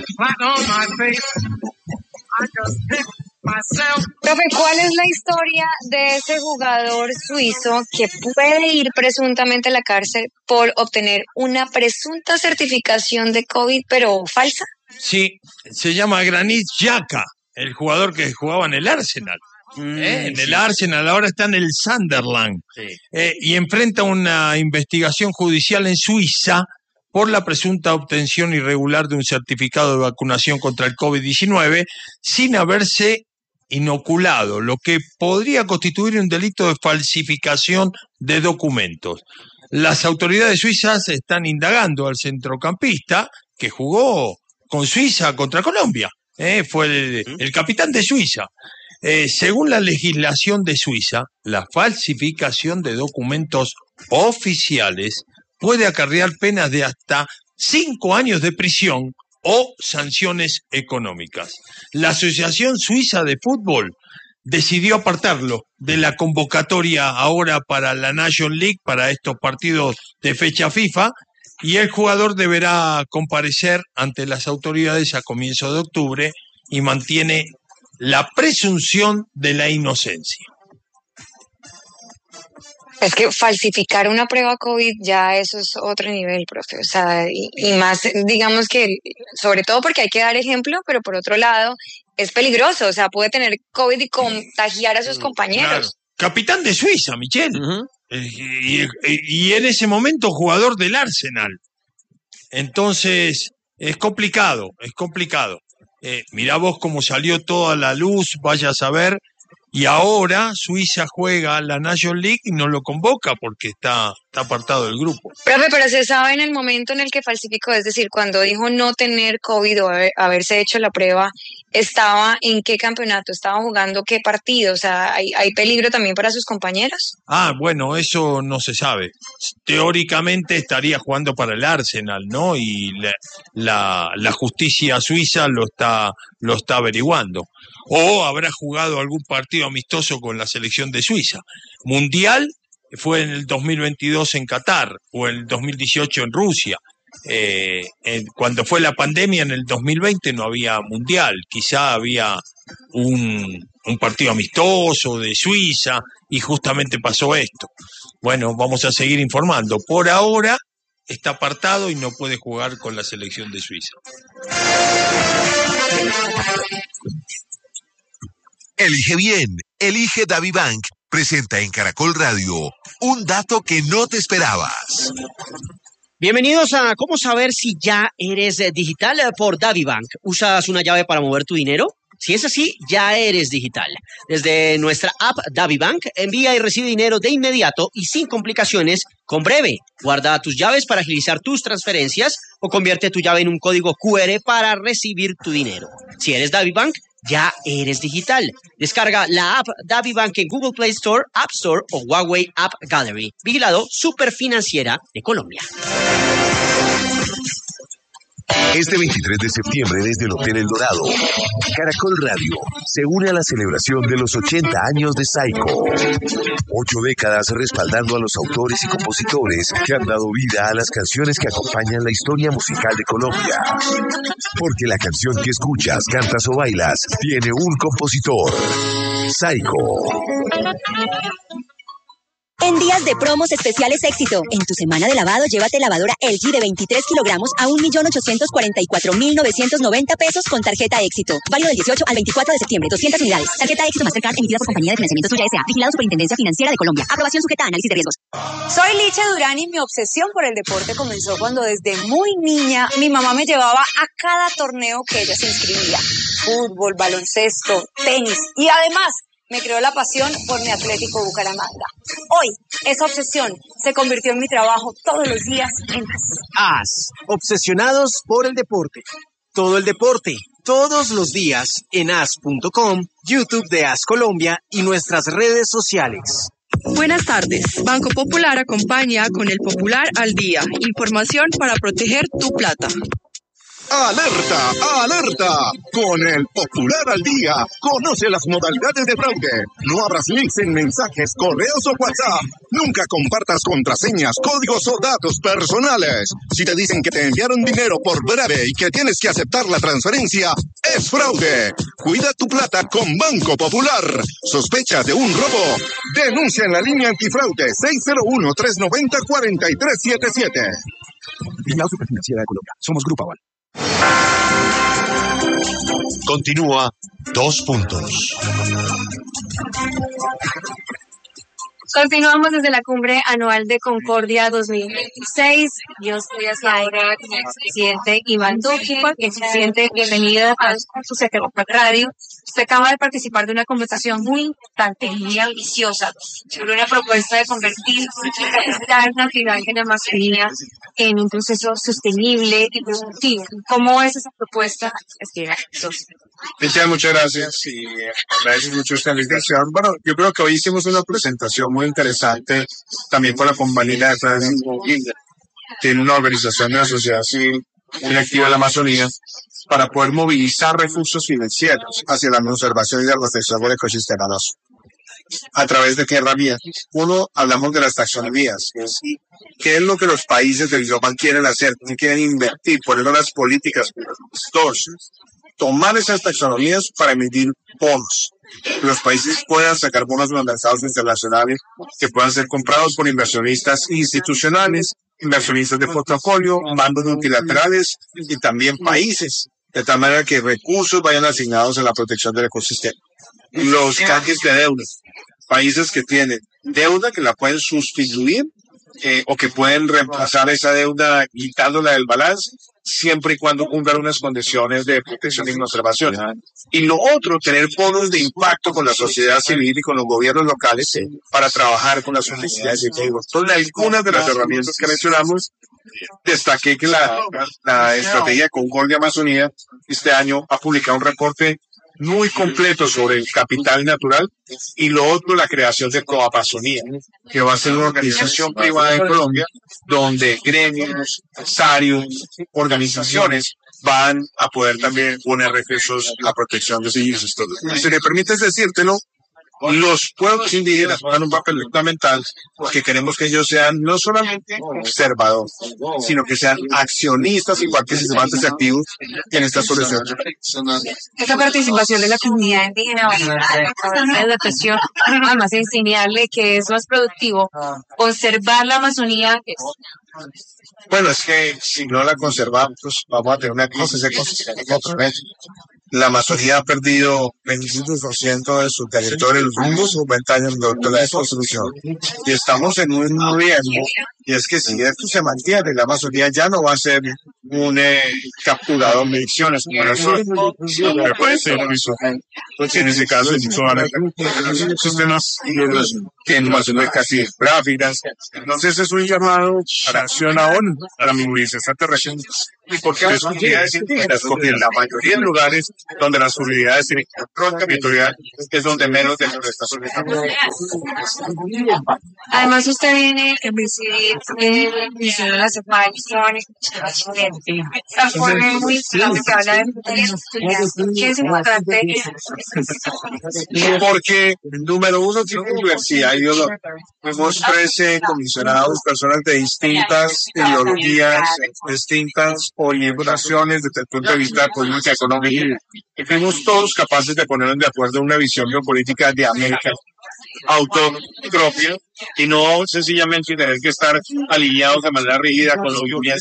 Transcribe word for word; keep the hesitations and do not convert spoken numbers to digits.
flat on my face. I just pick myself. Profe, ¿cuál es la historia de ese jugador suizo que puede ir presuntamente a la cárcel por obtener una presunta certificación de COVID, pero falsa? Sí, se llama Granit Xhaka, el jugador que jugaba en el Arsenal. Mm, ¿Eh? En sí. el Arsenal, ahora está en el Sunderland. Sí. Eh, y enfrenta una investigación judicial en Suiza por la presunta obtención irregular de un certificado de vacunación contra el COVID diecinueve sin haberse inoculado, lo que podría constituir un delito de falsificación de documentos. Las autoridades suizas están indagando al centrocampista que jugó con Suiza contra Colombia. ¿eh? Fue el, el capitán de Suiza. Eh, según la legislación de Suiza, la falsificación de documentos oficiales puede acarrear penas de hasta cinco años de prisión o sanciones económicas. La Asociación Suiza de Fútbol decidió apartarlo de la convocatoria ahora para la National League, para estos partidos de fecha FIFA, y el jugador deberá comparecer ante las autoridades a comienzo de octubre y mantiene la presunción de la inocencia. Es que falsificar una prueba COVID ya eso es otro nivel, profe. O sea, y, y más, digamos que, sobre todo porque hay que dar ejemplo, pero por otro lado, es peligroso. O sea, puede tener COVID y contagiar a sus compañeros. Claro. Capitán de Suiza, Michelle. Uh-huh. Eh, y, y, y en ese momento jugador del Arsenal. Entonces, es complicado, es complicado. Eh, mirá vos cómo salió toda la luz, vaya a saber. Y ahora Suiza juega la National League y no lo convoca porque está, está apartado del grupo. Profe, pero se sabe en el momento en el que falsificó, es decir, cuando dijo no tener COVID o haber, haberse hecho la prueba, ¿estaba en qué campeonato? ¿Estaba jugando qué partido? O sea, ¿hay, hay peligro también para sus compañeros? Ah, bueno, eso no se sabe. Teóricamente estaría jugando para el Arsenal, ¿no? Y la, la, la justicia suiza lo está, lo está averiguando. O habrá jugado algún partido amistoso con la selección de Suiza. Mundial fue en el dos mil veintidós en Qatar o en el dos mil dieciocho en Rusia. Eh, en, cuando fue la pandemia en el dos mil veinte no había mundial, quizá había un, un partido amistoso de Suiza y justamente pasó esto. Bueno, vamos a seguir informando. Por ahora está apartado y no puede jugar con la selección de Suiza. Elige bien, elige DaviBank. Presenta en Caracol Radio un dato que no te esperabas. Bienvenidos a ¿Cómo saber si ya eres digital? Por DaviBank. ¿Usas una llave para mover tu dinero? Si es así, ya eres digital. Desde nuestra app DaviBank, envía y recibe dinero de inmediato y sin complicaciones con Breve. Guarda tus llaves para agilizar tus transferencias o convierte tu llave en un código cu erre para recibir tu dinero. Si eres DaviBank, ya eres digital. Descarga la app DaviBank en Google Play Store, App Store o Huawei App Gallery. Vigilado Superfinanciera de Colombia. Este veintitrés de septiembre desde el Hotel El Dorado, Caracol Radio se une a la celebración de los ochenta años de Saiko. Ocho décadas respaldando a los autores y compositores que han dado vida a las canciones que acompañan la historia musical de Colombia. Porque la canción que escuchas, cantas o bailas tiene un compositor. Saiko. En días de promos especiales éxito. En tu semana de lavado, llévate lavadora L G de veintitrés kilogramos a un millón ochocientos cuarenta y cuatro mil novecientos noventa pesos con tarjeta éxito. Válido del dieciocho al veinticuatro de septiembre. doscientas unidades. Tarjeta éxito Mastercard emitida por Compañía de Financiamiento Suya S A. Vigilado Superintendencia Financiera de Colombia. Aprobación sujeta a análisis de riesgos. Soy Licha Durán y mi obsesión por el deporte comenzó cuando desde muy niña mi mamá me llevaba a cada torneo que ella se inscribía. Fútbol, baloncesto, tenis y además me creó la pasión por mi Atlético Bucaramanga. Hoy, esa obsesión se convirtió en mi trabajo todos los días en A S. A S, obsesionados por el deporte. Todo el deporte, todos los días en A S punto com, YouTube de A S Colombia y nuestras redes sociales. Buenas tardes. Banco Popular acompaña con el Popular al Día. Información para proteger tu plata. ¡Alerta! ¡Alerta! Con el Popular al Día, conoce las modalidades de fraude. No abras links en mensajes, correos o WhatsApp. Nunca compartas contraseñas, códigos o datos personales. Si te dicen que te enviaron dinero por breve y que tienes que aceptar la transferencia, es fraude. Cuida tu plata con Banco Popular. ¿Sospechas de un robo? Denuncia en la línea antifraude seis cero uno, tres nueve cero, cuatro tres siete siete. Vigilado Superfinanciera de Colombia. Somos Grupo Aval. Continúa Dos Puntos. Continuamos desde la cumbre anual de Concordia dos mil veintiséis. Yo estoy ahora con el presidente Iván Duque. El presidente, bienvenido a su Radio. Usted acaba de participar de una conversación muy importante y muy ambiciosa sobre una propuesta de convertir la capital nacional de la Amazonía en un proceso sostenible y productivo. ¿Cómo es esa propuesta? Cristian, muchas gracias y gracias mucho esta invitación. Bueno, yo creo que hoy hicimos una presentación muy interesante también con la compañía de Francisco Guilla. Tiene una organización de la sociedad civil muy activa en la Amazonía para poder movilizar recursos financieros hacia la conservación y la protección del ecosistema amazónico. ¿A través de qué herramientas? Uno, hablamos de las taxonomías. ¿Qué es lo que los países del global quieren hacer? ¿Qué quieren invertir? Poner las políticas, los tomar esas taxonomías para emitir bonos. Que los países puedan sacar bonos en los mercados internacionales que puedan ser comprados por inversionistas institucionales, inversionistas de portafolio, bandos multilaterales y también países, de tal manera que recursos vayan asignados a la protección del ecosistema. Los canjes de deuda, países que tienen deuda que la pueden sustituir eh, o que pueden reemplazar esa deuda quitándola del balance, siempre y cuando cumplan unas condiciones de protección y conservación. Y lo otro, tener bonos de impacto con la sociedad civil y con los gobiernos locales para trabajar con las universidades y todo. Son algunas de las herramientas que mencionamos. Destaqué que la, la estrategia de Concordia Amazonía este año ha publicado un reporte muy completo sobre el capital natural y lo otro, la creación de Coamazonía, que va a ser una organización privada en Colombia donde gremios, empresarios, organizaciones van a poder también poner recursos a protección de ellos. Si me permites decírtelo, los pueblos indígenas juegan un papel fundamental porque queremos que ellos sean no solamente observadores, sino que sean accionistas y participantes activos en esta solución. Esta participación de la comunidad indígena va a la educación, además enseñarle que es más productivo conservar la Amazonía. Bueno, es que si no la conservamos, pues vamos a tener una crisis ecosistémica otra vez. La Amazonía ha perdido veinticinco por ciento de su territorio en los últimos cincuenta años de la desconstrucción. Y estamos en un riesgo, y es que si esto se mantiene, la Amazonía ya no va a ser un eh, capturador de emisiones como nosotros. Me parece eso. Pues en ese caso, son sistemas que en Amazonía casi gráficas. Entonces es un llamado a la acción a ONU, a la movilidad extraterrestre. ¿Y por qué las comunidades indígenas? Porque en la mayoría de lugares donde las comunidades tienen control territorial es donde menos de deforestación está. Además, usted viene a presidir el Ministerio de la Cepal, esta forma muy importante que habla de estudiantes. ¿Qué es importante? Porque, número uno, tiene diversidad ideológica. Tenemos trece comisionados, personas de distintas ideologías, distintas orientaciones desde el punto de vista política económica. Y fuimos todos capaces de ponernos de acuerdo en una visión geopolítica de América autopropia y no sencillamente tener que estar alineados de manera rígida con lo que